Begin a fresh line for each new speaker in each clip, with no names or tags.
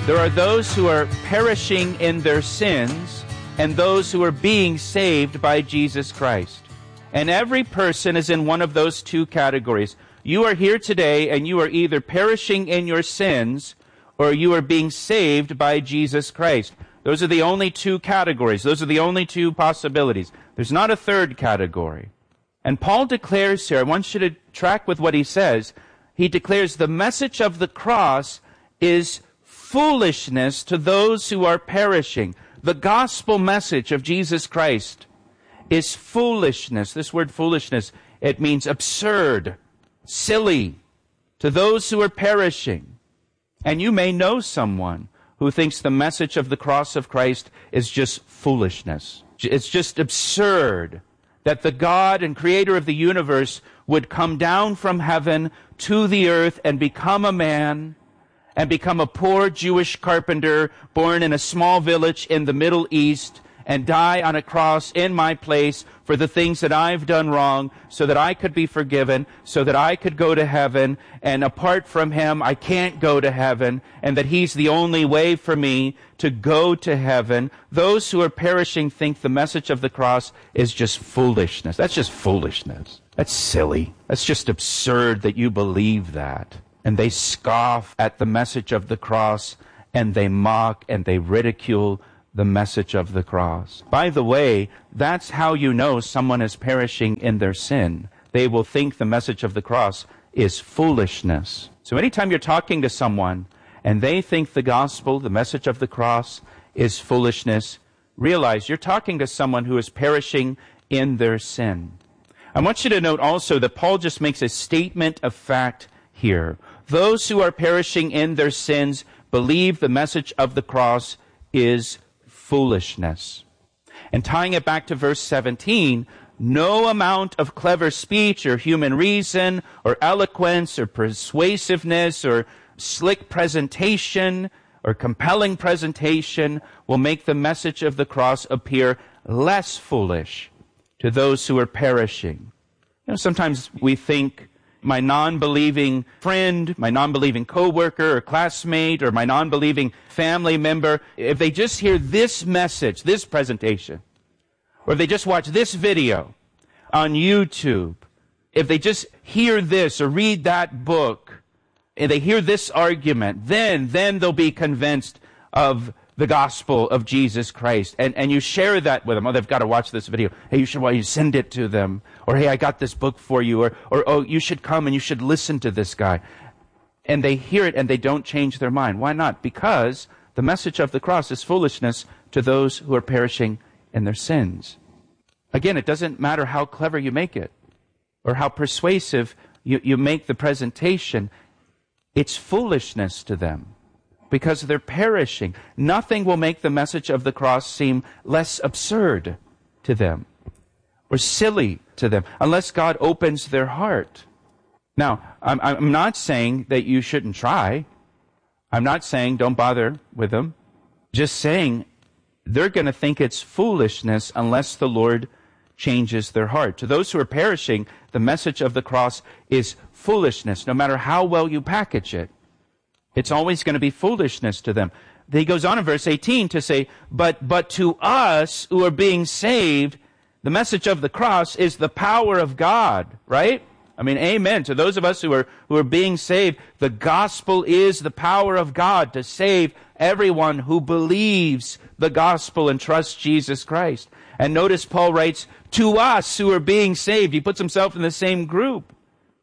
There are those who are perishing in their sins and those who are being saved by Jesus Christ. And every person is in one of those two categories. You are here today and you are either perishing in your sins or you are being saved by Jesus Christ. Those are the only two categories. Those are the only two possibilities. There's not a third category. And Paul declares here, I want you to track with what he says. He declares the message of the cross is foolishness to those who are perishing. The gospel message of Jesus Christ is foolishness. This word foolishness, it means absurd, silly, to those who are perishing. And you may know someone who thinks the message of the cross of Christ is just foolishness. It's just absurd that the God and creator of the universe would come down from heaven to the earth and become a man and become a poor Jewish carpenter born in a small village in the Middle East and die on a cross in my place for the things that I've done wrong so that I could be forgiven, so that I could go to heaven, and apart from him I can't go to heaven, and that he's the only way for me to go to heaven. Those who are perishing think the message of the cross is just foolishness. That's just foolishness. That's silly. That's just absurd that you believe that. And they scoff at the message of the cross, and they mock and they ridicule the message of the cross. By the way, that's how you know someone is perishing in their sin. They will think the message of the cross is foolishness. So anytime you're talking to someone and they think the gospel, the message of the cross, is foolishness, realize you're talking to someone who is perishing in their sin. I want you to note also that Paul just makes a statement of fact here. Those who are perishing in their sins believe the message of the cross is foolishness. And tying it back to verse 17, no amount of clever speech or human reason or eloquence or persuasiveness or slick presentation or compelling presentation will make the message of the cross appear less foolish to those who are perishing. You know, sometimes we think my non-believing friend, my non-believing coworker or classmate or my non-believing family member, if they just hear this message, this presentation, or if they just watch this video on YouTube, if they just hear this or read that book, and they hear this argument, then they'll be convinced of the gospel of Jesus Christ. And you share that with them. Oh, they've got to watch this video. Hey, you send it to them. Or, hey, I got this book for you. Or, oh, you should come and you should listen to this guy. And they hear it and they don't change their mind. Why not? Because the message of the cross is foolishness to those who are perishing in their sins. Again, it doesn't matter how clever you make it or how persuasive you make the presentation. It's foolishness to them because they're perishing. Nothing will make the message of the cross seem less absurd to them or silly to them unless God opens their heart. Now, I'm not saying that you shouldn't try. I'm not saying don't bother with them. Just saying they're going to think it's foolishness unless the Lord changes their heart. To those who are perishing, the message of the cross is foolishness, no matter how well you package it. It's always going to be foolishness to them. He goes on in verse 18 to say, but to us who are being saved, the message of the cross is the power of God, right? I mean, amen. To those of us who are being saved, the gospel is the power of God to save everyone who believes the gospel and trusts Jesus Christ. And notice Paul writes, to us who are being saved. He puts himself in the same group.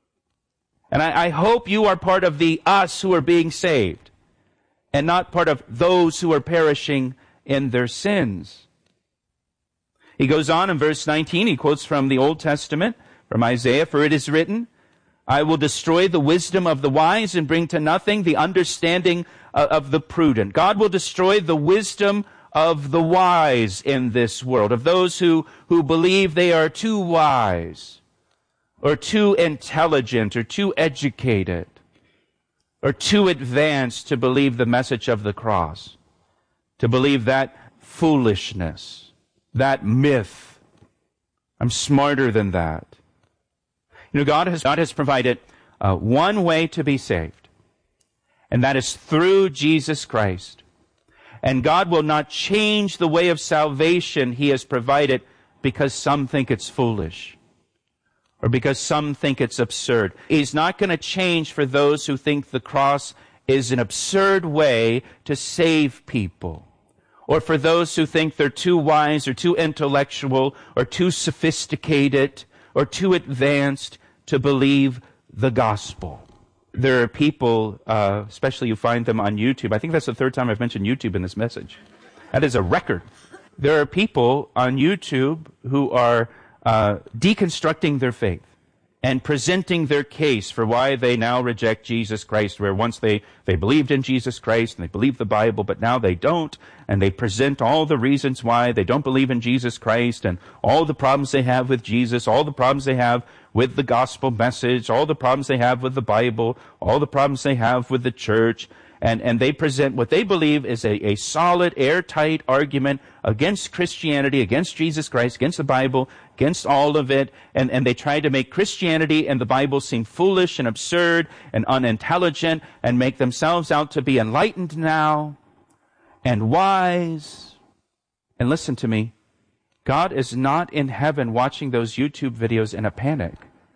And I hope you are part of the us who are being saved and not part of those who are perishing in their sins. He goes on in verse 19, he quotes from the Old Testament, from Isaiah, for it is written, I will destroy the wisdom of the wise and bring to nothing the understanding of the prudent. God will destroy the wisdom of the wise in this world, of those who believe they are too wise, or too intelligent, or too educated, or too advanced to believe the message of the cross, to believe that foolishness, that myth. I'm smarter than that. You know, God has provided one way to be saved. And that is through Jesus Christ. And God will not change the way of salvation He has provided because some think it's foolish or because some think it's absurd. He's not going to change for those who think the cross is an absurd way to save people, or for those who think they're too wise or too intellectual or too sophisticated or too advanced to believe the gospel. There are people, especially you find them on YouTube. I think that's the third time I've mentioned YouTube in this message. That is a record. There are people on YouTube who are deconstructing their faith and presenting their case for why they now reject Jesus Christ, where once they believed in Jesus Christ and they believed the Bible, but now they don't, and they present all the reasons why they don't believe in Jesus Christ and all the problems they have with Jesus, all the problems they have with the gospel message, all the problems they have with the Bible, all the problems they have with the church, and they present what they believe is a solid, airtight argument against Christianity, against Jesus Christ, against the Bible, against all of it, and they try to make Christianity and the Bible seem foolish and absurd and unintelligent and make themselves out to be enlightened now and wise. And listen to me, God is not in heaven watching those YouTube videos in a panic.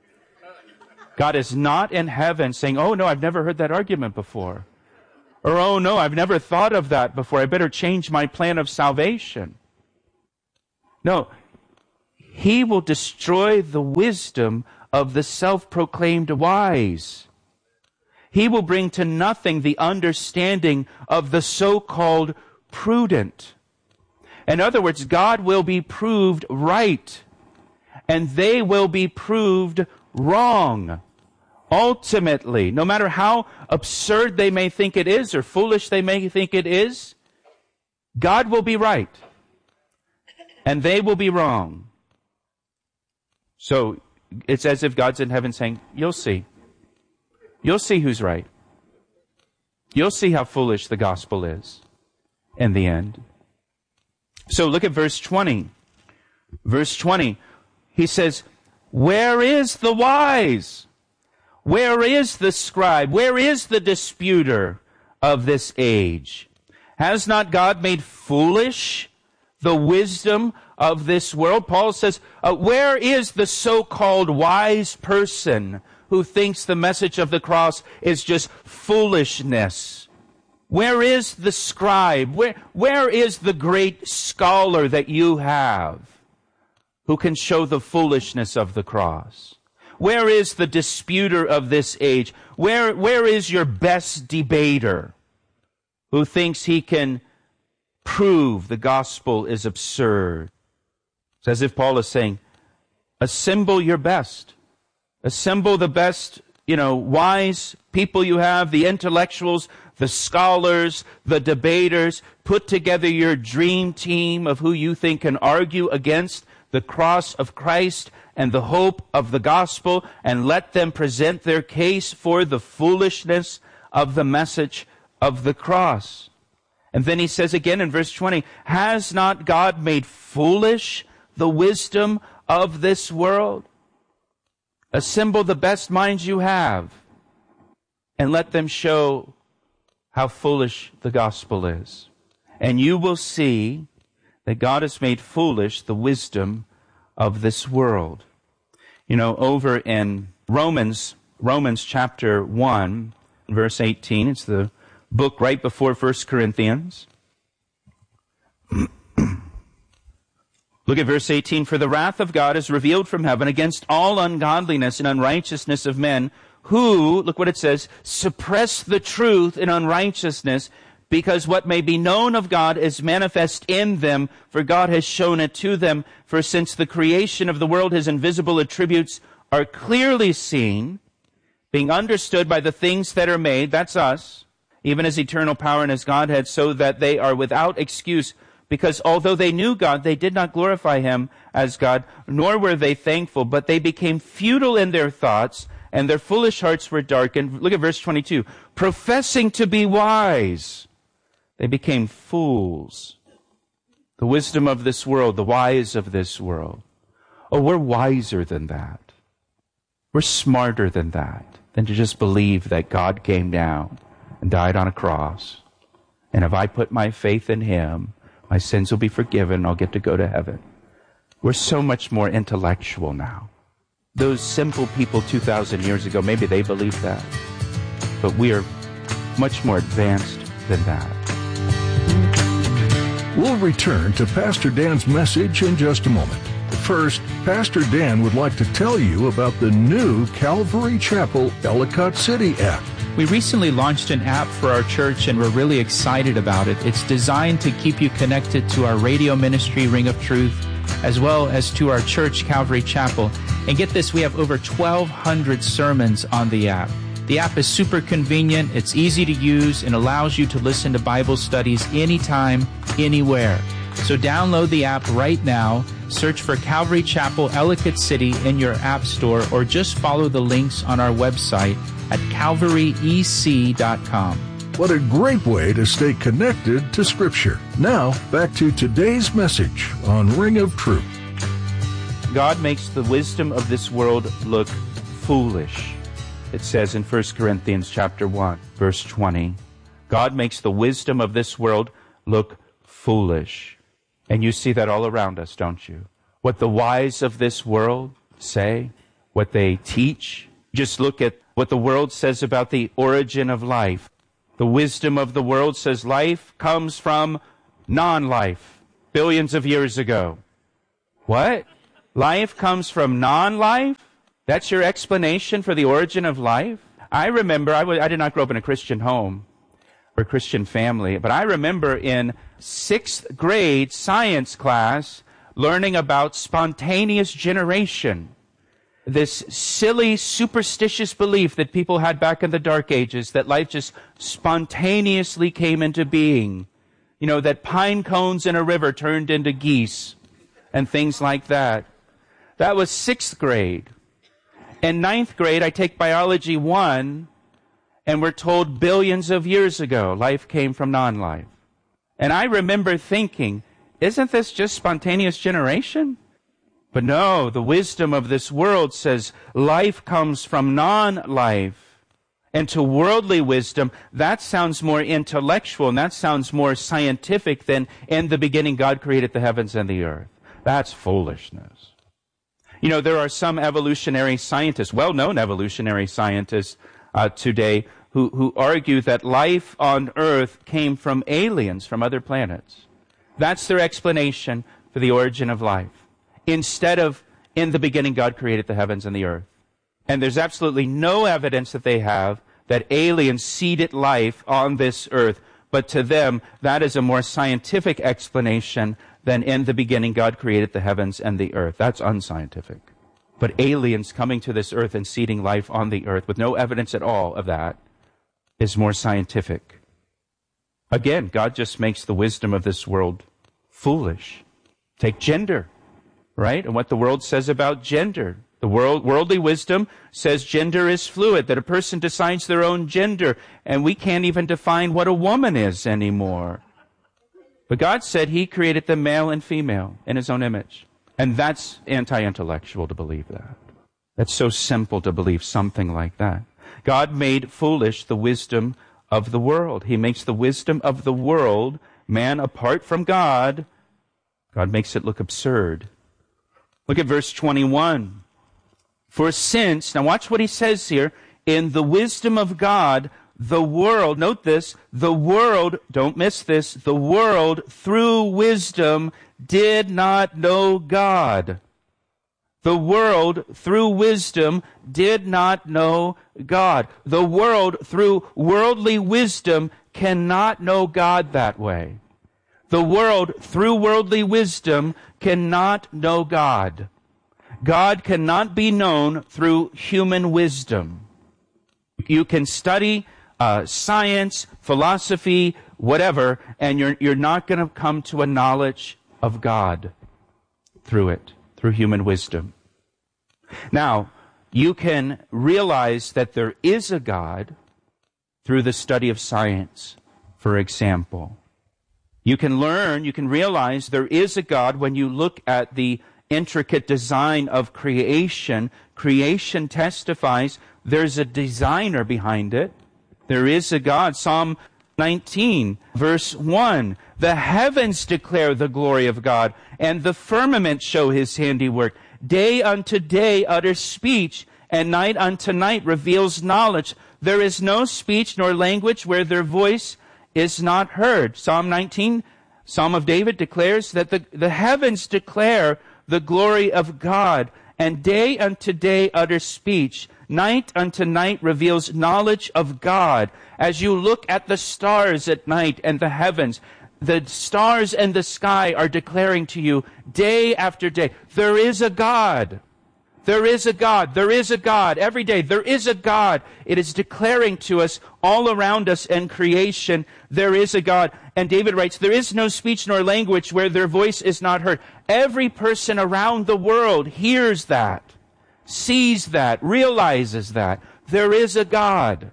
God is not in heaven saying, oh no, I've never heard that argument before. Or, oh no, I've never thought of that before. I better change my plan of salvation. No, He will destroy the wisdom of the self-proclaimed wise. He will bring to nothing the understanding of the so-called prudent. In other words, God will be proved right, and they will be proved wrong. Ultimately, no matter how absurd they may think it is or foolish they may think it is, God will be right and they will be wrong. So it's as if God's in heaven saying, you'll see. You'll see who's right. You'll see how foolish the gospel is in the end. So look at verse 20. Verse 20, he says, where is the wise? Where is the scribe? Where is the disputer of this age? Has not God made foolish the wisdom of this world? Paul says, where is the so-called wise person who thinks the message of the cross is just foolishness? Where is the scribe? Where is the great scholar that you have who can show the foolishness of the cross? Where is the disputer of this age? Where is your best debater who thinks he can prove the gospel is absurd? It's as if Paul is saying, assemble your best. Assemble the best, wise people you have, the intellectuals, the scholars, the debaters. Put together your dream team of who you think can argue against the cross of Christ and the hope of the gospel, and let them present their case for the foolishness of the message of the cross. And then he says again in verse 20, has not God made foolish the wisdom of this world? Assemble the best minds you have and let them show how foolish the gospel is. And you will see that God has made foolish the wisdom of this world. Over in Romans chapter 1, verse 18, it's the book right before 1 Corinthians. Look at verse 18. For the wrath of God is revealed from heaven against all ungodliness and unrighteousness of men who, look what it says, suppress the truth in unrighteousness, because what may be known of God is manifest in them, for God has shown it to them. For since the creation of the world, His invisible attributes are clearly seen, being understood by the things that are made, that's us, even His eternal power and His Godhead, so that they are without excuse. Because although they knew God, they did not glorify Him as God, nor were they thankful, but they became futile in their thoughts, and their foolish hearts were darkened. Look at verse 22. Professing to be wise, they became fools. The wisdom of this world, the wise of this world. Oh, we're wiser than that. We're smarter than that, than to just believe that God came down and died on a cross. And if I put my faith in him, my sins will be forgiven and I'll get to go to heaven. We're so much more intellectual now. Those simple people 2,000 years ago, maybe they believed that. But we are much more advanced than that.
We'll return to Pastor Dan's message in just a moment. First, Pastor Dan would like to tell you about the new Calvary Chapel Ellicott City app.
We recently launched an app for our church, and we're really excited about it. It's designed to keep you connected to our radio ministry, Ring of Truth, as well as to our church, Calvary Chapel. And get this, we have over 1,200 sermons on the app. The app is super convenient, it's easy to use, and allows you to listen to Bible studies anytime, anywhere. So download the app right now, search for Calvary Chapel Ellicott City in your app store, or just follow the links on our website at calvaryec.com.
What a great way to stay connected to Scripture. Now, back to today's message on Ring of Truth.
God makes the wisdom of this world look foolish. It says in 1 Corinthians chapter 1, verse 20, God makes the wisdom of this world look foolish. And you see that all around us, don't you? What the wise of this world say, what they teach. Just look at what the world says about the origin of life. The wisdom of the world says life comes from non-life, billions of years ago. What? Life comes from non-life? That's your explanation for the origin of life? I remember, I did not grow up in a Christian home or a Christian family, but I remember in 6th grade science class learning about spontaneous generation. This silly, superstitious belief that people had back in the Dark Ages, that life just spontaneously came into being. You know, that pine cones in a river turned into geese and things like that. That was 6th grade. In 9th grade, I take Biology 1, and we're told billions of years ago, life came from non-life. And I remember thinking, isn't this just spontaneous generation? But no, the wisdom of this world says life comes from non-life. And to worldly wisdom, that sounds more intellectual, and that sounds more scientific than in the beginning God created the heavens and the earth. That's foolishness. You know, there are some evolutionary scientists, well-known evolutionary scientists today, who argue that life on Earth came from aliens from other planets. That's their explanation for the origin of life. Instead of, in the beginning, God created the heavens and the earth. And there's absolutely no evidence that they have that aliens seeded life on this earth. But to them, that is a more scientific explanation than in the beginning God created the heavens and the earth. That's unscientific. But aliens coming to this earth and seeding life on the earth with no evidence at all of that is more scientific. Again, God just makes the wisdom of this world foolish. Take gender, right? And what the world says about gender. The worldly wisdom says gender is fluid, that a person decides their own gender, and we can't even define what a woman is anymore. But God said He created them male and female in His own image. And that's anti-intellectual to believe that. That's so simple to believe something like that. God made foolish the wisdom of the world. He makes the wisdom of the world, man apart from God, God makes it look absurd. Look at verse 21. For since, now watch what he says here, in the wisdom of God, the world, note this, the world, don't miss this, the world through wisdom did not know God. The world through wisdom did not know God. The world through worldly wisdom cannot know God that way. The world through worldly wisdom cannot know God. God cannot be known through human wisdom. You can study science, philosophy, whatever, and you're not going to come to a knowledge of God through it, through human wisdom. Now, you can realize that there is a God through the study of science, for example. You can learn, you can realize there is a God when you look at the intricate design of creation. Creation testifies there's a designer behind it. There is a God. Psalm 19, verse 1. The heavens declare the glory of God, and the firmament show his handiwork. Day unto day utters speech, and night unto night reveals knowledge. There is no speech nor language where their voice is not heard. Psalm 19, Psalm of David, declares that the heavens declare the glory of God, and day unto day utters speech. Night unto night reveals knowledge of God. As you look at the stars at night and the heavens, the stars and the sky are declaring to you day after day, there is a God. There is a God. There is a God. Every day, there is a God. It is declaring to us all around us in creation, there is a God. And David writes, there is no speech nor language where their voice is not heard. Every person around the world hears that, sees that, realizes that. There is a God.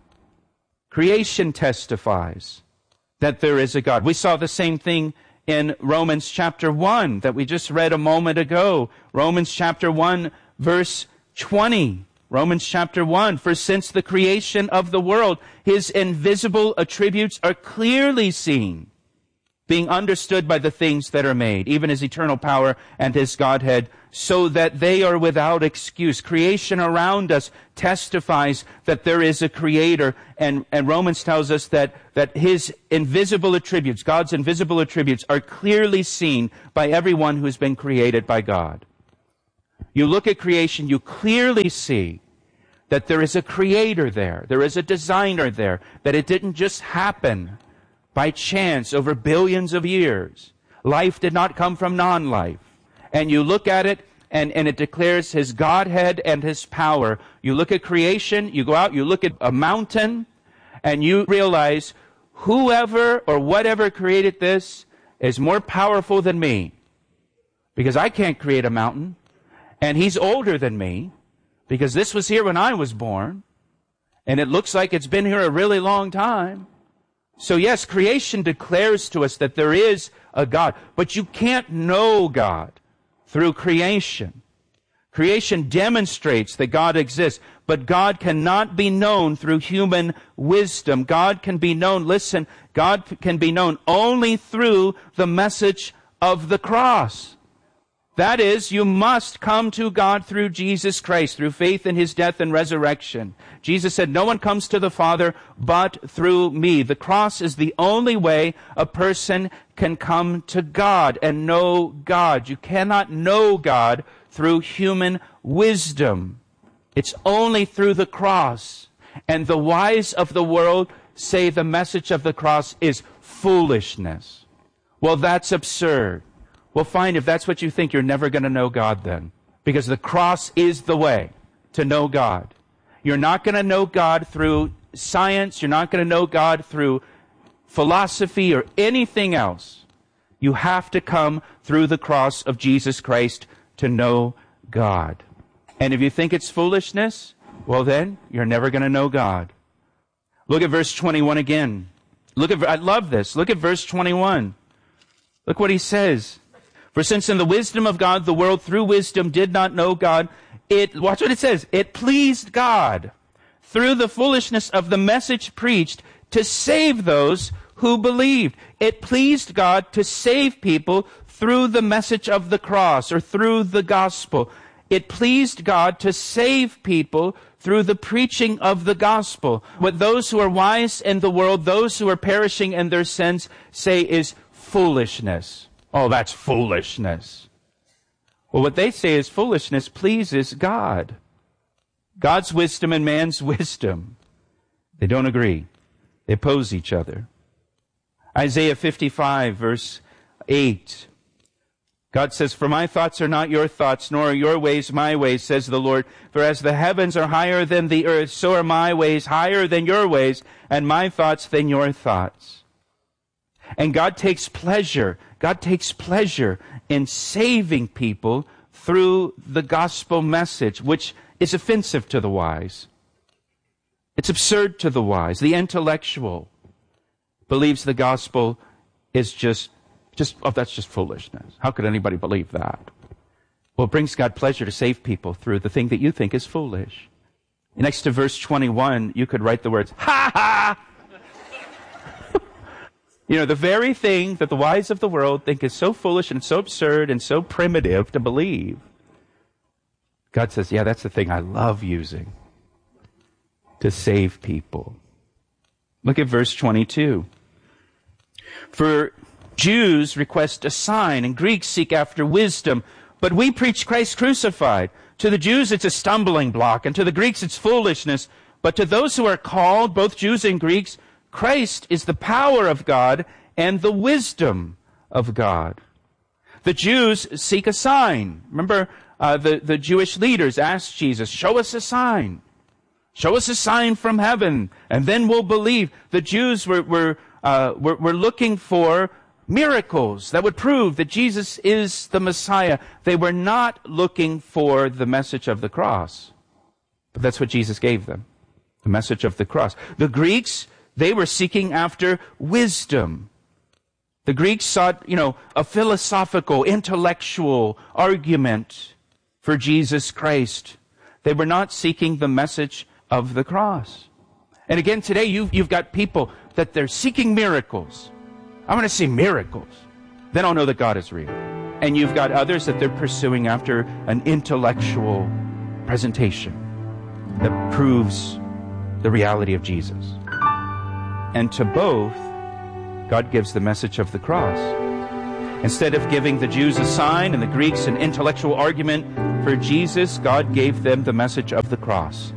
Creation testifies that there is a God. We saw the same thing in Romans chapter 1 that we just read a moment ago. Romans chapter 1, verse 20. Romans chapter 1, for since the creation of the world, his invisible attributes are clearly seen, being understood by the things that are made, even his eternal power and his Godhead, so that they are without excuse. Creation around us testifies that there is a creator, and Romans tells us that his invisible attributes, God's invisible attributes, are clearly seen by everyone who has been created by God. You look at creation, you clearly see that there is a creator there, there is a designer there, that it didn't just happen by chance over billions of years. Life did not come from non-life. And you look at it, and it declares his Godhead and his power. You look at creation, you go out, you look at a mountain, and you realize whoever or whatever created this is more powerful than me. Because I can't create a mountain. And he's older than me, because this was here when I was born. And it looks like it's been here a really long time. So yes, creation declares to us that there is a God. But you can't know God through creation. Creation demonstrates that God exists, but God cannot be known through human wisdom. God can be known, listen, God can be known only through the message of the cross. That is, you must come to God through Jesus Christ, through faith in his death and resurrection. Jesus said, no one comes to the Father but through me. The cross is the only way a person can come to God and know God. You cannot know God through human wisdom. It's only through the cross. And the wise of the world say the message of the cross is foolishness. Well, that's absurd. Well, fine, if that's what you think, you're never going to know God then. Because the cross is the way to know God. You're not going to know God through science. You're not going to know God through philosophy or anything else. You have to come through the cross of Jesus Christ to know God. And if you think it's foolishness, well then, you're never going to know God. Look at verse 21 again. I love this. Look at verse 21. Look what he says. For since in the wisdom of God, the world through wisdom did not know God, watch what it says, it pleased God through the foolishness of the message preached to save those who believed. It pleased God to save people through the message of the cross or through the gospel. It pleased God to save people through the preaching of the gospel. What those who are wise in the world, those who are perishing in their sins, say is foolishness. Oh, that's foolishness. Well, what they say is foolishness pleases God. God's wisdom and man's wisdom. They don't agree. They oppose each other. Isaiah 55, verse 8. God says, for my thoughts are not your thoughts, nor are your ways my ways, says the Lord. For as the heavens are higher than the earth, so are my ways higher than your ways, and my thoughts than your thoughts. And God takes pleasure in saving people through the gospel message, which is offensive to the wise. It's absurd to the wise. The intellectual believes the gospel is that's just foolishness. How could anybody believe that? Well, it brings God pleasure to save people through the thing that you think is foolish. Next to verse 21, you could write the words, ha ha! The very thing that the wise of the world think is so foolish and so absurd and so primitive to believe. God says, yeah, that's the thing I love using to save people. Look at verse 22. For Jews request a sign and Greeks seek after wisdom, but we preach Christ crucified. To the Jews it's a stumbling block, and to the Greeks it's foolishness. But to those who are called, both Jews and Greeks, Christ is the power of God and the wisdom of God. The Jews seek a sign. Remember, the Jewish leaders asked Jesus, show us a sign. Show us a sign from heaven, and then we'll believe. The Jews were looking for miracles that would prove that Jesus is the Messiah. They were not looking for the message of the cross. But that's what Jesus gave them, the message of the cross. The Greeks, they were seeking after wisdom. The Greeks sought, a philosophical, intellectual argument for Jesus Christ. They were not seeking the message of the cross. And again, today you've got people that they're seeking miracles. I want to see miracles. Then I'll know that God is real. And you've got others that they're pursuing after an intellectual presentation that proves the reality of Jesus. And to both, God gives the message of the cross. Instead of giving the Jews a sign and the Greeks an intellectual argument for Jesus, God gave them the message of the cross.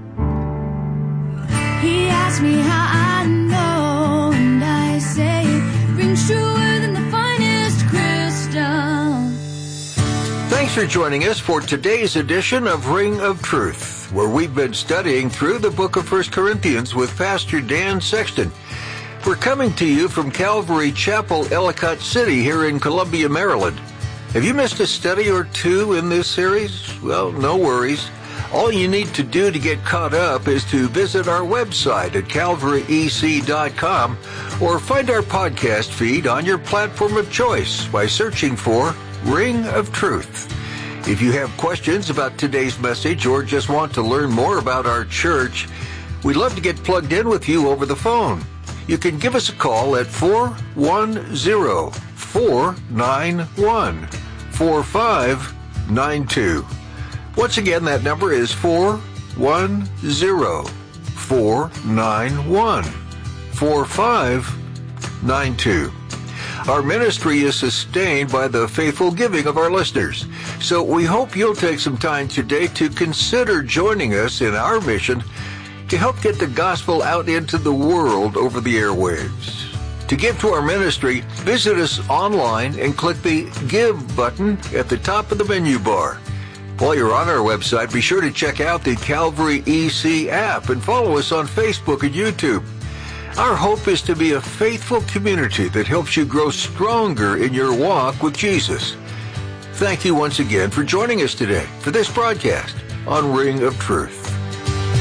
He asked me how I know, and I say it rings truer than the finest crystal.
Thanks for joining us for today's edition of Ring of Truth, where we've been studying through the book of 1 Corinthians with Pastor Dan Sexton. We're coming to you from Calvary Chapel, Ellicott City, here in Columbia, Maryland. Have you missed a study or two in this series? Well, no worries. All you need to do to get caught up is to visit our website at calvaryec.com or find our podcast feed on your platform of choice by searching for Ring of Truth. If you have questions about today's message or just want to learn more about our church, we'd love to get plugged in with you over the phone. You can give us a call at 410-491-4592. Once again, that number is 410-491-4592. Our ministry is sustained by the faithful giving of our listeners. So we hope you'll take some time today to consider joining us in our mission to help get the gospel out into the world over the airwaves. To give to our ministry, visit us online and click the Give button at the top of the menu bar. While you're on our website, be sure to check out the Calvary EC app and follow us on Facebook and YouTube. Our hope is to be a faithful community that helps you grow stronger in your walk with Jesus. Thank you once again for joining us today for this broadcast on Ring of Truth.